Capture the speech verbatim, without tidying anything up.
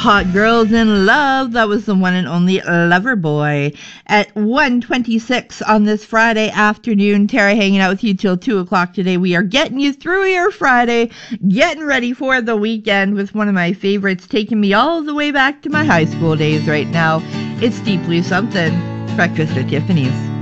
Hot Girls in Love. That was the one and only Loverboy. At one twenty-six on this Friday afternoon, Tara hanging out with you till two o'clock today. We are getting you through your Friday, getting ready for the weekend with one of my favorites, taking me all the way back to my high school days right now. It's Deep Blue Something. Breakfast at Tiffany's.